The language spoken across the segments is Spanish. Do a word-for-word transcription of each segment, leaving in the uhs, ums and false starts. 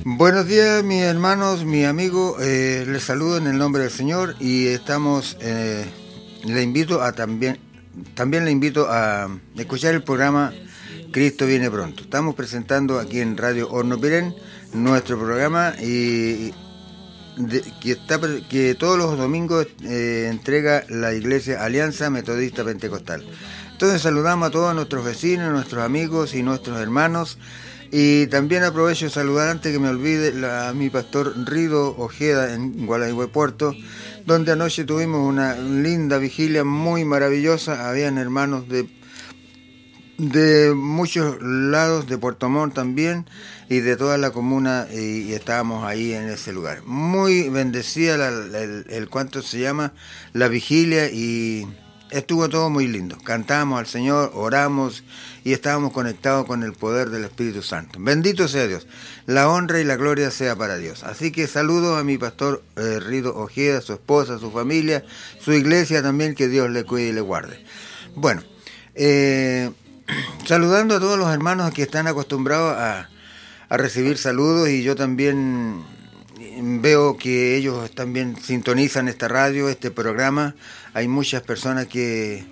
Buenos días, mis hermanos, mi amigo, eh, les saludo en el nombre del Señor y estamos, eh, le invito a también, también le invito a escuchar el programa Cristo viene pronto. Estamos presentando aquí en Radio Horno-Pirén nuestro programa y de, que, está, que todos los domingos eh, entrega la Iglesia Alianza Metodista Pentecostal. Entonces saludamos a todos nuestros vecinos, nuestros amigos y nuestros hermanos. Y también aprovecho de saludar, antes que me olvide, la, a mi pastor Rido Ojeda en Gualeguay, Puerto, donde anoche tuvimos una linda vigilia muy maravillosa. Habían hermanos de, de muchos lados, de Puerto Montt también, y de toda la comuna, y, y estábamos ahí en ese lugar. Muy bendecida la, la, el, el cuánto se llama, la vigilia, y estuvo todo muy lindo. Cantamos al Señor, oramos y estábamos conectados con el poder del Espíritu Santo. Bendito sea Dios. La honra y la gloria sea para Dios. Así que saludo a mi pastor eh, Rido Ojeda, su esposa, su familia, su iglesia también, que Dios le cuide y le guarde. Bueno, eh, saludando a todos los hermanos que están acostumbrados a, a recibir saludos, y yo también veo que ellos también sintonizan esta radio, este programa. Hay muchas personas que,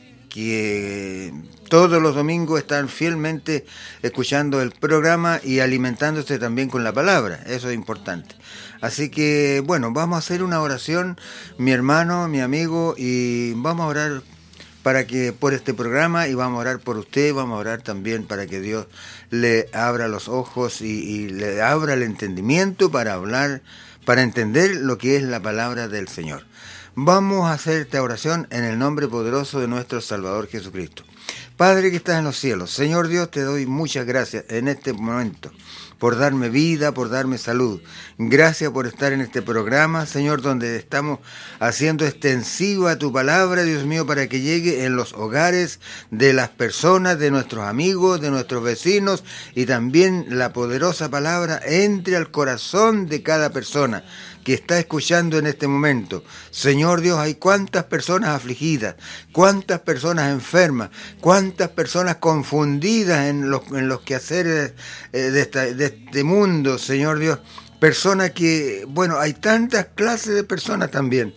que todos los domingos están fielmente escuchando el programa y alimentándose también con la palabra. Eso es importante. Así que, bueno, vamos a hacer una oración, mi hermano, mi amigo, y vamos a orar para que por este programa, y vamos a orar por usted, vamos a orar también para que Dios le abra los ojos y, y le abra el entendimiento para hablar, para entender lo que es la palabra del Señor. Vamos a hacer esta oración en el nombre poderoso de nuestro Salvador Jesucristo. Padre que estás en los cielos, Señor Dios, te doy muchas gracias en este momento por darme vida, por darme salud. Gracias por estar en este programa, Señor, donde estamos haciendo extensiva tu palabra, Dios mío, para que llegue en los hogares de las personas, de nuestros amigos, de nuestros vecinos, y también la poderosa palabra entre al corazón de cada persona que está escuchando en este momento. Señor Dios, hay cuántas personas afligidas, cuántas personas enfermas, cuántas personas confundidas en los, en los quehaceres eh, de, esta, de este mundo, Señor Dios. Personas que, bueno, hay tantas clases de personas también.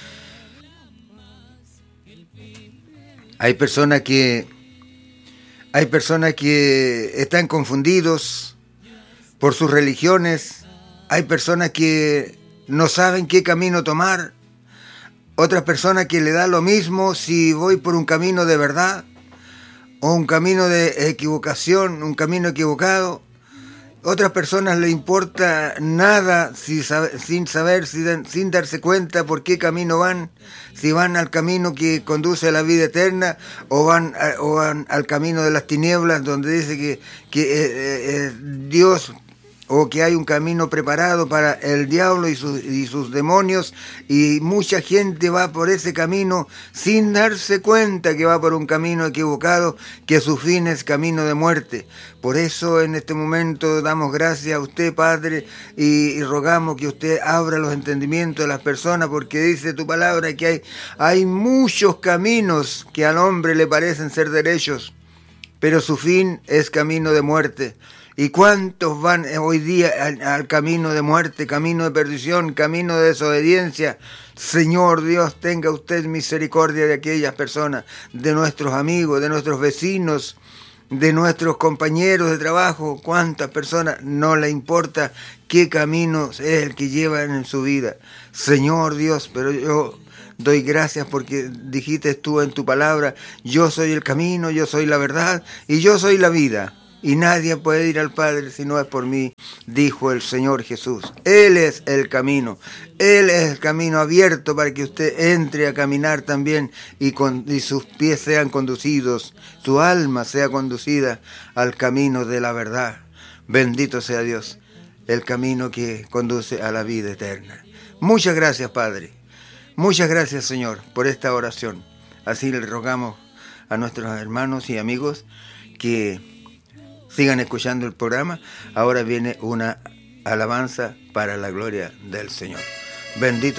Hay personas que, hay personas que están confundidos por sus religiones. Hay personas que no saben qué camino tomar. Otras personas que le da lo mismo si voy por un camino de verdad o un camino de equivocación, un camino equivocado. Otras personas le importa nada si sabe, sin saber, sin, sin darse cuenta por qué camino van. Si van al camino que conduce a la vida eterna, o van, a, o van al camino de las tinieblas, donde dice que, que eh, eh, Dios, o que hay un camino preparado para el diablo y sus, y sus demonios, y mucha gente va por ese camino sin darse cuenta que va por un camino equivocado, que su fin es camino de muerte. Por eso en este momento damos gracias a usted, Padre, y, y rogamos que usted abra los entendimientos de las personas, porque dice tu palabra que hay, hay muchos caminos que al hombre le parecen ser derechos, pero su fin es camino de muerte. ¿Y cuántos van hoy día al, al camino de muerte, camino de perdición, camino de desobediencia? Señor Dios, tenga usted misericordia de aquellas personas, de nuestros amigos, de nuestros vecinos, de nuestros compañeros de trabajo. ¿Cuántas personas no le importa qué camino es el que llevan en su vida? Señor Dios, pero yo doy gracias porque dijiste tú en tu palabra: yo soy el camino, yo soy la verdad y yo soy la vida. Y nadie puede ir al Padre si no es por mí, dijo el Señor Jesús. Él es el camino, Él es el camino abierto para que usted entre a caminar también y, con, y sus pies sean conducidos, su alma sea conducida al camino de la verdad. Bendito sea Dios, el camino que conduce a la vida eterna. Muchas gracias, Padre. Muchas gracias, Señor, por esta oración. Así le rogamos a nuestros hermanos y amigos que sigan escuchando el programa. Ahora viene una alabanza para la gloria del Señor. Bendito